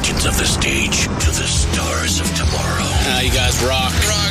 legends of the stage to the stars of tomorrow. You guys rock.